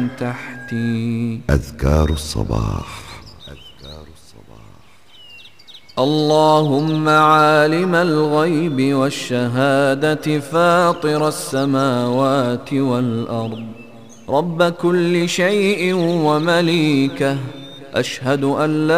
تحتي. أذكار الصباح. اللهم عالم الغيب والشهادة فاطر السماوات والأرض رب كل شيء ومليكه، أشهد أن لا